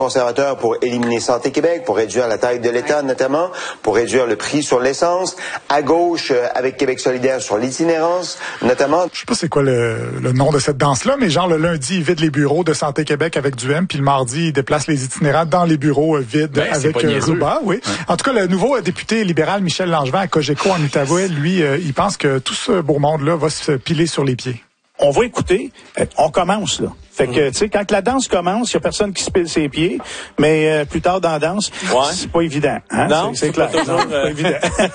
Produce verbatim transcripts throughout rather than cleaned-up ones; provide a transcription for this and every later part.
Conservateur pour éliminer Santé Québec, pour réduire la taille de l'État notamment, pour réduire le prix sur l'essence. À gauche, euh, avec Québec solidaire sur l'itinérance notamment. Je sais pas c'est quoi le, le nom de cette danse-là, mais genre le lundi, il vide les bureaux de Santé Québec avec du M, puis le mardi, il déplace les itinérants dans les bureaux euh, vides ben, avec euh, Ruba. Oui. Ouais. En tout cas, le nouveau euh, député libéral Michel Langevin à Cogeco en Outaouais, lui, euh, il pense que tout ce beau monde-là va se piler sur les pieds. On va écouter, on commence là. Fait que, tu sais, quand la danse commence, il y a personne qui se pile ses pieds, mais euh, plus tard dans la danse, ouais. c'est pas évident. Hein? Non, c'est, c'est clair. Pas toujours, non, euh... c'est pas évident.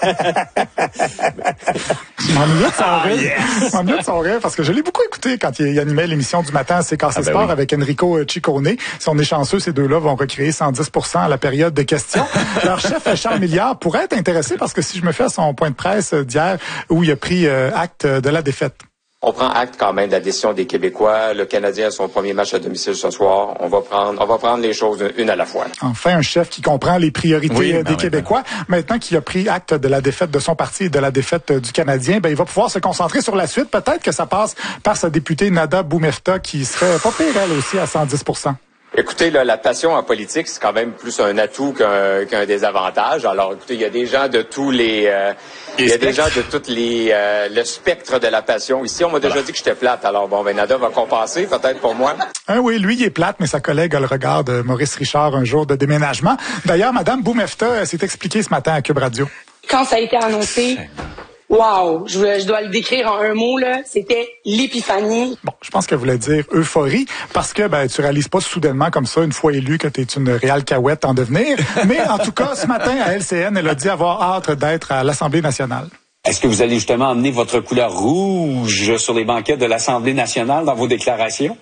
Je m'ennuie de son rire. Je m'ennuie de son rire parce que je l'ai beaucoup écouté quand il animait l'émission du matin à C K C ah ben Sport oui. avec Enrico Ciccone. Si on est chanceux, ces deux-là vont recréer cent dix pour cent à la période de questions. Leur chef, Charles Milliard, pourrait être intéressé parce que si je me fie à son point de presse d'hier où il a pris euh, acte de la défaite. On prend acte quand même de la décision des Québécois. Le Canadien a son premier match à domicile ce soir. On va prendre, on va prendre les choses une à la fois. Enfin, un chef qui comprend les priorités oui, des ben Québécois. Oui. Maintenant qu'il a pris acte de la défaite de son parti et de la défaite du Canadien, ben il va pouvoir se concentrer sur la suite. Peut-être que ça passe par sa députée Nada Boumefta qui serait pas pire elle aussi à cent dix pour cent. Écoutez, là, la passion en politique, c'est quand même plus un atout qu'un, qu'un désavantage. Alors, écoutez, il y a des gens de tous les... Euh, il y a des gens de toutes les... Euh, le spectre de la passion. Ici, on m'a déjà voilà. dit que j'étais plate. Alors, bon, ben, Nada va compenser, peut-être pour moi. Ah oui, lui, il est plate, mais sa collègue a le regard de Maurice Richard un jour de déménagement. D'ailleurs, Mme Boumefta s'est expliquée ce matin à Cube Radio. Quand ça a été annoncé... Wow, je, je dois le décrire en un mot, là. C'était l'épiphanie. Bon, je pense qu'elle voulait dire euphorie, parce que ben tu réalises pas soudainement comme ça, une fois élu, que tu es une réelle cahouette en devenir. Mais en tout cas, ce matin, à L C N, elle a dit avoir hâte d'être à l'Assemblée nationale. Est-ce que vous allez justement emmener votre couleur rouge sur les banquettes de l'Assemblée nationale dans vos déclarations?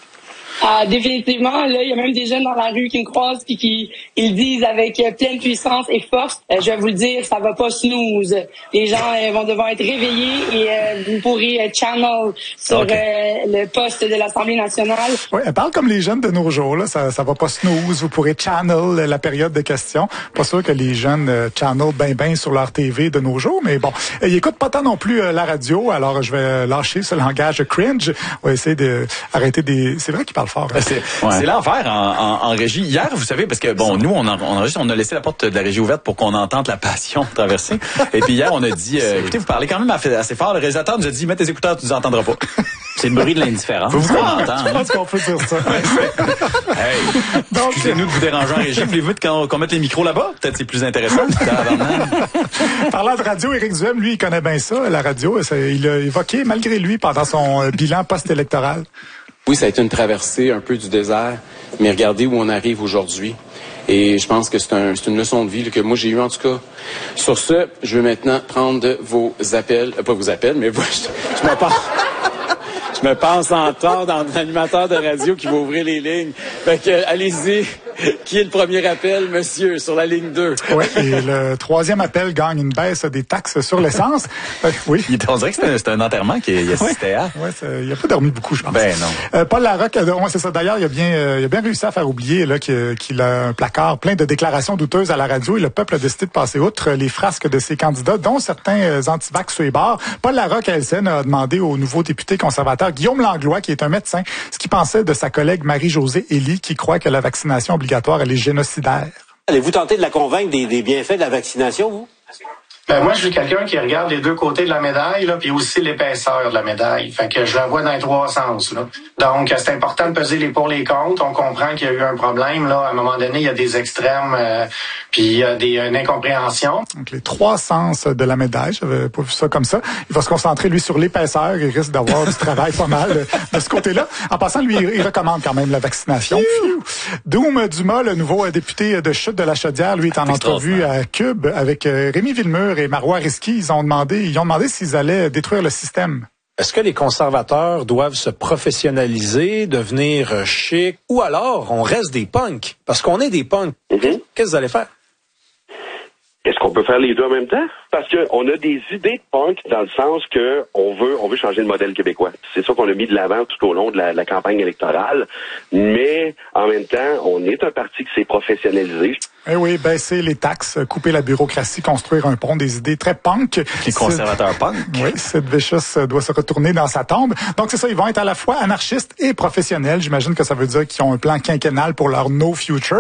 Ah, définitivement, là, il y a même des jeunes dans la rue qui me croisent puis qui ils disent avec euh, pleine puissance et force, euh, je vais vous le dire, ça va pas snooze. Les gens euh, vont devoir être réveillés et euh, vous pourrez euh, channel sur okay. euh, le poste de l'Assemblée nationale. Oui, elle parle comme les jeunes de nos jours, là. Ça, ça va pas snooze. Vous pourrez channel la période de questions. Pas sûr que les jeunes euh, channel ben ben sur leur T V de nos jours, mais bon. Euh, ils écoutent pas tant non plus euh, la radio, alors je vais lâcher ce langage cringe. On va essayer de arrêter des... C'est vrai qu'ils parlent fort. Hein? C'est, ouais. c'est l'enfer en, en, en régie. Hier, vous savez, parce que bon, nous, on, en, on, a, on a laissé la porte de la régie ouverte pour qu'on entende la passion traverser. Et puis hier, on a dit, euh, écoutez, vous parlez quand même assez fort. Le réalisateur nous a dit, mets tes écouteurs, tu nous entendras pas. C'est le bruit de l'indifférence. Vous qu'on entend. Je pense qu'on peut dire ça. Hey, donc, excusez-nous de vous déranger en régie. Voulez-vous qu'on, qu'on mette les micros là-bas? Peut-être c'est plus intéressant. Parlant de radio, Éric Duhem, lui, il connaît bien ça, la radio. Ça, il a évoqué, malgré lui, pendant son euh, bilan post-électoral. Oui, ça a été une traversée un peu du désert, mais regardez où on arrive aujourd'hui. Et je pense que c'est, un, c'est une leçon de vie là, que moi j'ai eue en tout cas. Sur ce, je vais maintenant prendre vos appels, euh, pas vos appels, mais vous, je, je me pense... Je me pense encore dans l'animateur de radio qui va ouvrir les lignes. Fait que, allez-y. Qui est le premier appel, monsieur, sur la ligne deux? Oui, et le troisième appel gagne une baisse des taxes sur l'essence. Euh, oui. On dirait que c'est un, c'est un enterrement qu'il assistait à. Oui, il n'a pas dormi beaucoup, je pense. Ben non. Euh, Paul Larocque, euh, ouais, c'est ça. D'ailleurs, il a bien, euh, il a bien réussi à faire oublier là qu'il, qu'il a un placard plein de déclarations douteuses à la radio et le peuple a décidé de passer outre les frasques de ses candidats, dont certains euh, anti-vax sur les bords. Paul Larocque à L C N a demandé au nouveau député conservateur Guillaume Langlois, qui est un médecin, ce qu'il pensait de sa collègue Marie-Josée Elie, qui croit que la vaccination obligatoire, elle est génocidaire. Allez-vous tenter de la convaincre des, des bienfaits de la vaccination, vous? Ben moi, je suis quelqu'un qui regarde les deux côtés de la médaille, là, puis aussi l'épaisseur de la médaille. Fait que je la vois dans les trois sens, là. Donc, c'est important de peser les pour les contre. On comprend qu'il y a eu un problème, là. À un moment donné, il y a des extrêmes, euh, puis il y a des, une incompréhension. Donc, les trois sens de la médaille, j'avais pas vu ça comme ça. Il va se concentrer, lui, sur l'épaisseur. Il risque d'avoir du travail pas mal de, de ce côté-là. En passant, lui, il recommande quand même la vaccination. Doum Dumas, le nouveau député de Chute de la Chaudière, lui, est en entrevue à Cube avec Rémi Villemur et Marois Risky. Ils ont demandé, ils ont demandé s'ils allaient détruire le système. Est-ce que les conservateurs doivent se professionnaliser, devenir chic, ou alors on reste des punks? Parce qu'on est des punks. Mm-hmm. Qu'est-ce que vous allez faire? Est-ce qu'on peut faire les deux en même temps? Parce qu'on a des idées de punk dans le sens que on veut, on veut changer le modèle québécois. C'est ça qu'on a mis de l'avant tout au long de la, la campagne électorale. Mais en même temps, on est un parti qui s'est professionnalisé. Eh oui, baisser les taxes, couper la bureaucratie, construire un pont, des idées très punk. Les conservateurs punk. Oui, Sid Vicious doit se retourner dans sa tombe. Donc c'est ça, ils vont être à la fois anarchistes et professionnels. J'imagine que ça veut dire qu'ils ont un plan quinquennal pour leur no future.